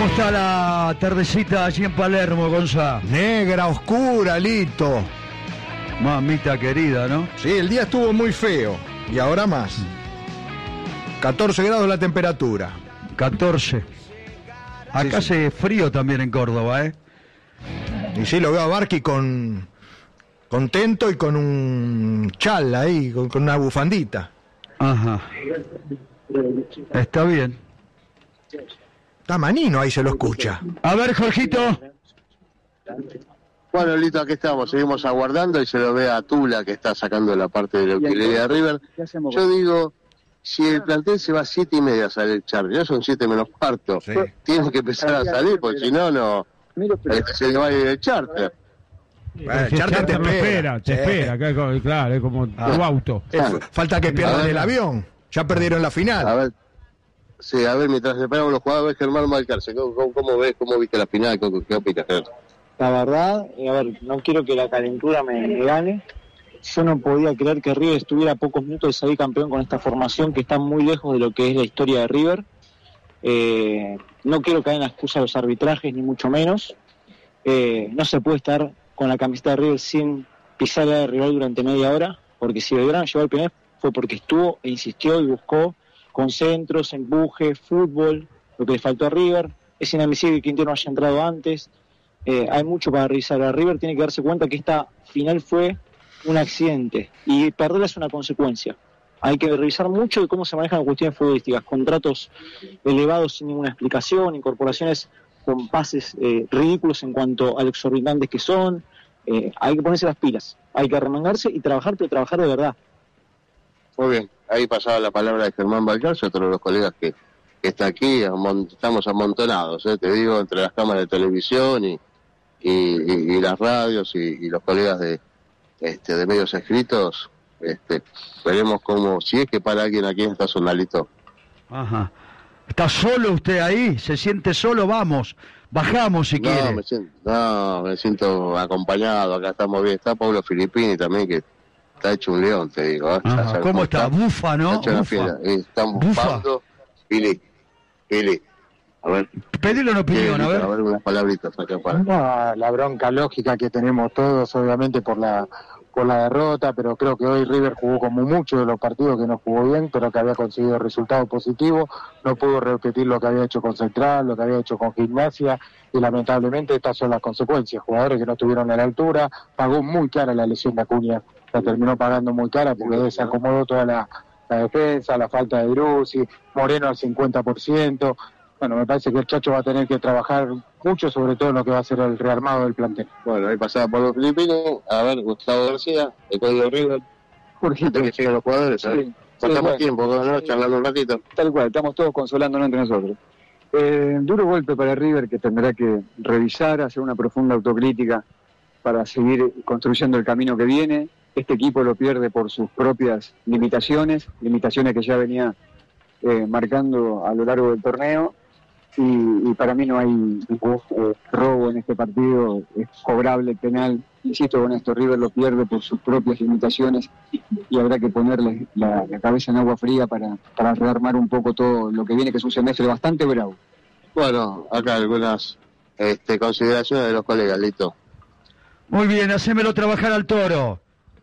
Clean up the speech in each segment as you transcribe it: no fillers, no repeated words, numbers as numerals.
¿Cómo está la tardecita allí en Palermo, Gonza? Negra, oscura, Lito. Mamita querida, ¿no? Sí, el día estuvo muy feo. Y ahora más. 14 grados la temperatura. 14. Acá Sí. hace frío también en Córdoba, ¿eh? Y sí, lo veo a Barqui contento y con un chal ahí, con una bufandita. Ajá. Está bien. Está Manino, ahí se lo escucha. A ver, Jorgito. Bueno, Lito, aquí estamos, seguimos aguardando y se lo ve a Tula que está sacando la parte de la utilería de River. Yo digo, si el plantel se va a 7:30 a salir el charter, ya son 7 menos cuarto, Sí. tiene que empezar a salir porque si no, se le va a ir el charter. Bueno, el charter te espera. Te espera, claro, es como tu auto. Falta que pierdan A ver. el avión. Ya perdieron la final. A ver, sí, a ver, mientras esperamos los jugadores, Germán Balcarce, ¿cómo ves, cómo viste la final? ¿Qué opinas? La verdad, a ver, no quiero que la calentura me gane. Yo no podía creer que River estuviera a pocos minutos de salir campeón con esta formación que está muy lejos de lo que es la historia de River. No quiero caer en la excusa de los arbitrajes, ni mucho menos. No se puede estar con la camiseta de River sin pisar la de rival durante media hora, porque si Belgrano llevó el penal fue porque estuvo e insistió y buscó con centros, empuje, fútbol, lo que le faltó a River. Es inadmisible que Quintero no haya entrado antes. Hay mucho para revisar. A River tiene que darse cuenta que esta final fue un accidente y perderla es una consecuencia. Hay que revisar mucho de cómo se manejan las cuestiones futbolísticas, contratos elevados sin ninguna explicación, incorporaciones con pases ridículos en cuanto a lo exorbitantes que son. Hay que ponerse las pilas, hay que arremangarse y trabajar, pero trabajar de verdad. Muy bien, ahí pasaba la palabra de Germán Balcarce, otro de los colegas que está aquí, estamos amontonados, te digo, entre las cámaras de televisión y las radios y los colegas de medios escritos. Veremos cómo, si es que para alguien aquí está sonalito. Ajá. ¿Está solo usted ahí? ¿Se siente solo? Vamos, bajamos si quiere. Me siento acompañado, acá estamos bien. Está Pablo Filippini también, que está hecho un león, te digo. Ajá. ¿Cómo está? Bufa, ¿no? Está hecho una fiera. Están bufando. Pili. A ver. Pedile una opinión, a ver. Unas palabritas acá para. La bronca lógica que tenemos todos, obviamente por la derrota, pero creo que hoy River jugó como muchos de los partidos que no jugó bien, pero que había conseguido resultados positivos, no pudo repetir lo que había hecho con Central, lo que había hecho con Gimnasia, y lamentablemente estas son las consecuencias. Jugadores que no estuvieron a la altura, pagó muy cara la lesión de Acuña, la terminó pagando muy cara porque desacomodó toda la defensa, la falta de Drussi, Moreno al 50%. Bueno, me parece que el Chacho va a tener que trabajar mucho, sobre todo en lo que va a ser el rearmado del plantel. Bueno, ahí pasaba Pablo Filippini. A ver, Gustavo García, el código River. Urgente Que lleguen los jugadores, ¿sabes? Sí, Pasamos bueno. tiempo, ¿no? Charlando un ratito. Tal cual, estamos todos consolándonos entre nosotros. Duro golpe para River, que tendrá que revisar, hacer una profunda autocrítica para seguir construyendo el camino que viene. Este equipo lo pierde por sus propias limitaciones que ya venía marcando a lo largo del torneo. Y para mí no hay ningún robo en este partido, es cobrable el penal. Insisto con esto, River lo pierde por sus propias limitaciones y habrá que ponerle la cabeza en agua fría para rearmar un poco todo lo que viene, que es un semestre bastante bravo. Bueno, acá algunas consideraciones de los colegas, Lito. Muy bien, hacémelo trabajar al Toro.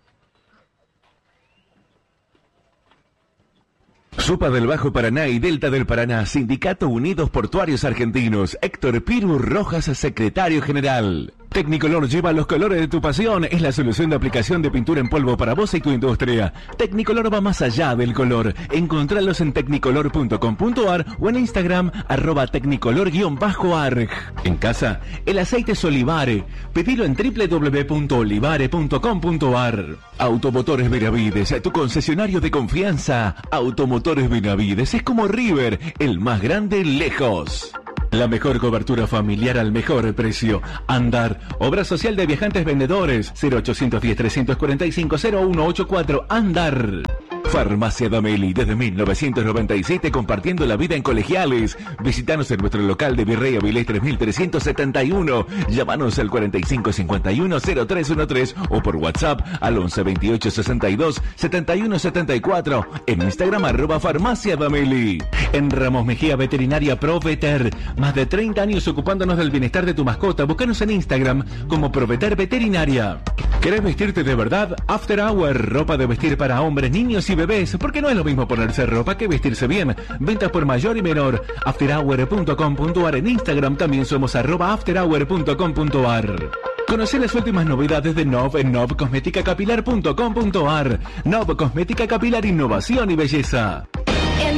Supa del Bajo Paraná y Delta del Paraná, Sindicato Unidos Portuarios Argentinos, Héctor Piru Rojas, secretario general. Tecnicolor lleva los colores de tu pasión, es la solución de aplicación de pintura en polvo para vos y tu industria. Tecnicolor va más allá del color. Encontralos en tecnicolor.com.ar o en Instagram @tecnicolor_arg. En casa, el aceite es Olivare. Pedilo en www.olivare.com.ar. Automotores Benavides, tu concesionario de confianza. Automotores Benavides es como River, el más grande lejos. La mejor cobertura familiar al mejor precio. Andar, obra social de viajantes vendedores. 0810-345-0184. Andar. Farmacia Dameli, desde 1997 compartiendo la vida en colegiales. Visítanos en nuestro local de Virrey Avilés 3371. Llámanos al 4551-0313 o por WhatsApp al 112862-7174. En Instagram @Farmacia Dameli. En Ramos Mejía Veterinaria Proveter, más de 30 años ocupándonos del bienestar de tu mascota. Búscanos en Instagram como Proveter Veterinaria. ¿Querés vestirte de verdad? After Hour, ropa de vestir para hombres, niños y bebés, porque no es lo mismo ponerse ropa que vestirse bien. Ventas por mayor y menor. afterhour.com.ar. En Instagram también somos @afterhour.com.ar. Conoce las últimas novedades de Nov en novcosmeticacapilar.com.ar. Nov Cosmética Capilar, innovación y belleza.